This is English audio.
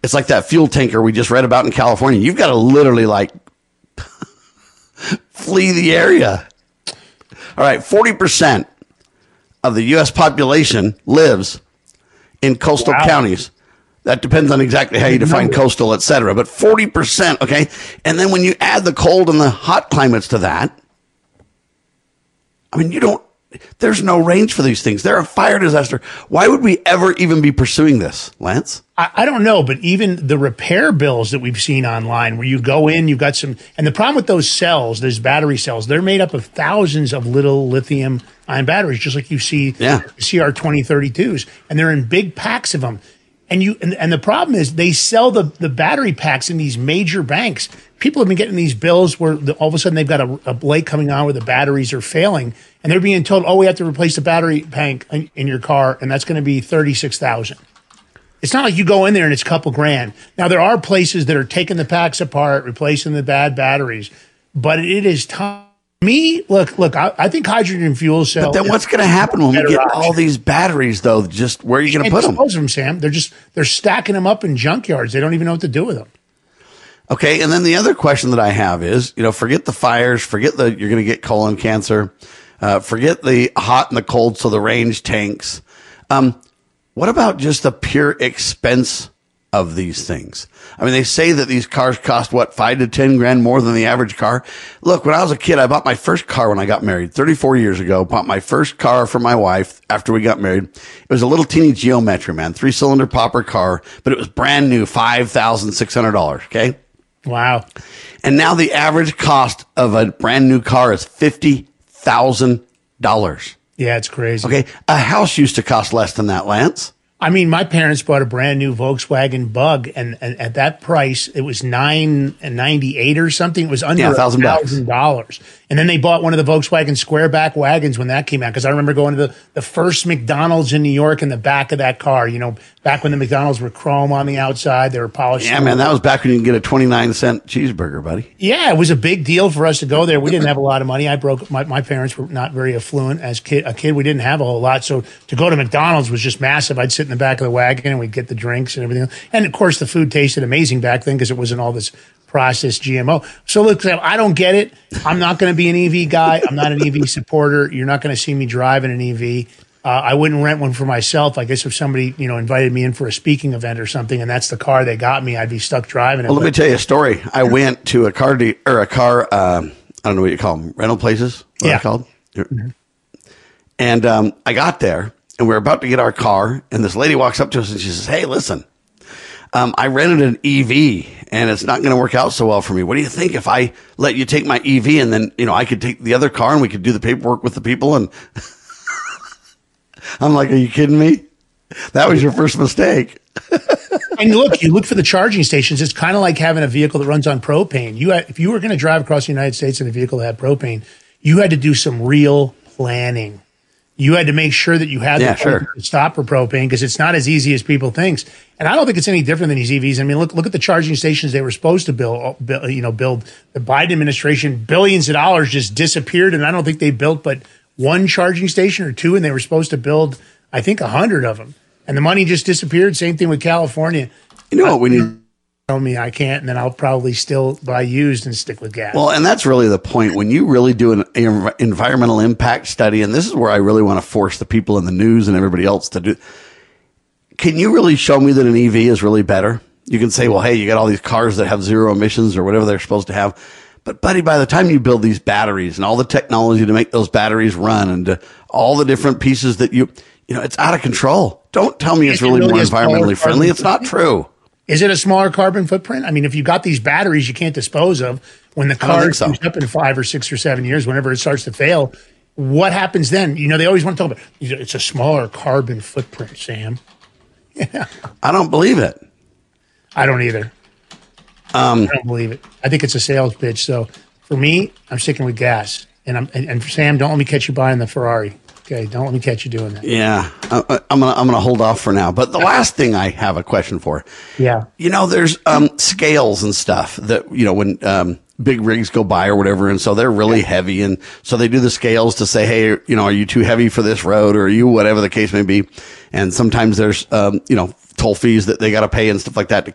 It's like that fuel tanker we just read about in California. You've got to literally like flee the area. All right, 40% of the U.S. population lives in coastal counties. That depends on exactly how you define coastal, et cetera. But 40%, okay? And then when you add the cold and the hot climates to that, I mean, there's no range for these things. They're a fire disaster. Why would we ever even be pursuing this, Lance? I don't know, but even the repair bills that we've seen online where you go in, you've got some, and the problem with those cells, those battery cells, they're made up of thousands of little lithium ion batteries, just like you see CR2032s, and they're in big packs of them. And the problem is they sell the battery packs in these major banks. People have been getting these bills where all of a sudden they've got a light coming on where the batteries are failing, and they're being told, "Oh, we have to replace the battery pack in your car, and that's going to be $36,000." It's not like you go in there and it's a couple grand. Now there are places that are taking the packs apart, replacing the bad batteries, but it is time. Look, I think hydrogen fuel cell. But then what's going to happen when we get all these batteries, though? Just where are you going to put them? Dispose of them, Sam. They're stacking them up in junkyards. They don't even know what to do with them. Okay, and then the other question that I have is, forget the fires, forget you're going to get colon cancer, forget the hot and the cold, so the range tanks. What about just the pure expense of these things? I mean, they say that these cars cost, $5 to 10 grand more than the average car. Look, when I was a kid, I bought my first car when I got married 34 years ago, bought my first car for my wife after we got married. It was a little teeny Geometry, man, 3-cylinder popper car, but it was brand new, $5,600. Okay. Wow. And now the average cost of a brand new car is $50,000. Yeah, it's crazy. Okay. A house used to cost less than that, Lance. I mean, my parents bought a brand new Volkswagen Bug, and at that price, it was $998 or something. It was under $1,000. And then they bought one of the Volkswagen Squareback wagons when that came out, because I remember going to the first McDonald's in New York in the back of that car. Back when the McDonald's were chrome on the outside, they were polished. Yeah, man, that was back when you could get a 29-cent cheeseburger, buddy. Yeah, it was a big deal for us to go there. We didn't have a lot of money. My parents were not very affluent. As a kid, we didn't have a whole lot. So to go to McDonald's was just massive. I'd sit in the back of the wagon and we'd get the drinks and everything. And of course, the food tasted amazing back then because it wasn't all this processed GMO. So look, I don't get it. I'm not going to be an EV guy. I'm not an EV supporter. You're not going to see me driving an EV. I wouldn't rent one for myself. I guess if somebody, invited me in for a speaking event or something, and that's the car they got me, I'd be stuck driving it. Well, let me tell you a story. I went to a car, I don't know what you call them, rental places. What are they called? Mm-hmm. And I got there, and we were about to get our car, and this lady walks up to us and she says, "Hey, listen, I rented an EV, and it's not going to work out so well for me. What do you think if I let you take my EV, and then I could take the other car, and we could do the paperwork with the people?" And I'm like, "Are you kidding me? That was your first mistake." And you look for the charging stations. It's kind of like having a vehicle that runs on propane. If you were going to drive across the United States in a vehicle that had propane, you had to do some real planning. You had to make sure that you had to stop for propane, because it's not as easy as people think. And I don't think it's any different than these EVs. I mean, look at the charging stations they were supposed to build. The Biden administration, billions of dollars just disappeared, and I don't think they built but one charging station or two, and they were supposed to build, I think, 100 of them. And the money just disappeared. Same thing with California. You know what we need? Tell me I can't, and then I'll probably still buy used and stick with gas. Well, and that's really the point. When you really do an environmental impact study, and this is where I really want to force the people in the news and everybody else to do, can you really show me that an EV is really better? You can say, well, hey, you got all these cars that have zero emissions or whatever they're supposed to have. But, buddy, by the time you build these batteries and all the technology to make those batteries run and all the different pieces that it's out of control. Don't tell me it's really more environmentally friendly. It's not true. Is it a smaller carbon footprint? I mean, if you got these batteries you can't dispose of, when the car is up in 5 or 6 or 7 years, whenever it starts to fail, what happens then? They always want to talk about it's a smaller carbon footprint, Sam. Yeah. I don't believe it. I don't either. I don't believe it. I think it's a sales pitch. So for me, I'm sticking with gas. And for Sam, don't let me catch you buying the Ferrari. Okay, don't let me catch you doing that. Yeah, I'm gonna hold off for now. But the last thing I have a question for. Yeah. There's scales and stuff that when big rigs go by or whatever, and so they're really heavy, and so they do the scales to say, hey, are you too heavy for this road, or are you whatever the case may be, and sometimes there's toll fees that they got to pay and stuff like that to